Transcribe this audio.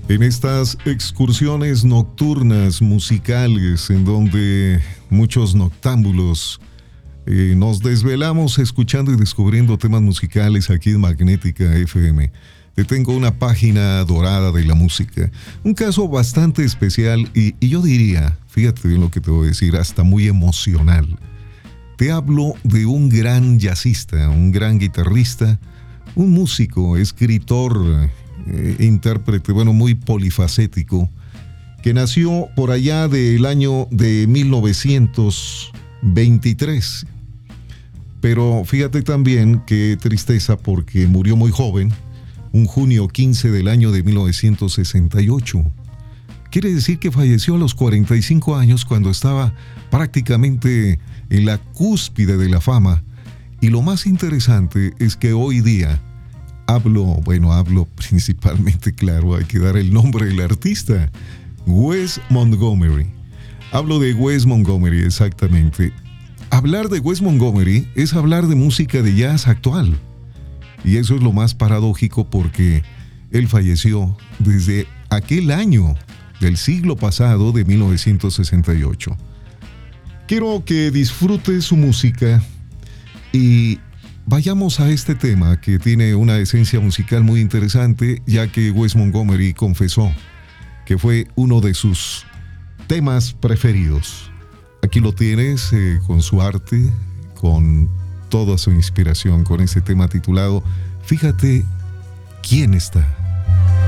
En estas excursiones nocturnas musicales en donde muchos noctámbulos nos desvelamos escuchando y descubriendo temas musicales aquí en Magnética FM. Te tengo una página dorada de la música, un caso bastante especial y yo diría, fíjate bien lo que te voy a decir, hasta muy emocional. Te hablo de un gran jazzista, un gran guitarrista, un músico, escritor, intérprete, muy polifacético, que nació por allá del año de 1923. Pero fíjate también qué tristeza porque murió muy joven, un junio 15 del año de 1968. Quiere decir que falleció a los 45 años cuando estaba prácticamente en la cúspide de la fama. Y lo más interesante es que hoy día hablo principalmente, claro, hay que dar el nombre del artista, Wes Montgomery. Hablo de Wes Montgomery, exactamente. Hablar de Wes Montgomery es hablar de música de jazz actual. Y eso es lo más paradójico porque él falleció desde aquel año del siglo pasado de 1968. Quiero que disfrutes su música y vayamos a este tema que tiene una esencia musical muy interesante, ya que Wes Montgomery confesó que fue uno de sus temas preferidos. Aquí lo tienes con su arte, con toda su inspiración, con ese tema titulado Fíjate quién está.